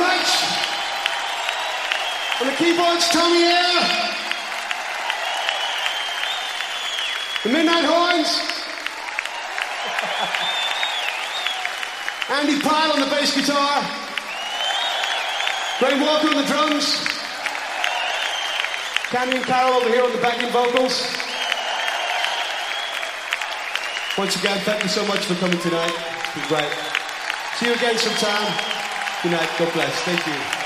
Hatch. On the keyboards, Tommy Air. The Midnight Horns. Andy Pyle on the bass guitar. Graham Walker on the drums. Candy and Carol over here on the backing vocals. Once again, thank you so much for coming tonight. It was great. See you again sometime. Good night. God bless. Thank you.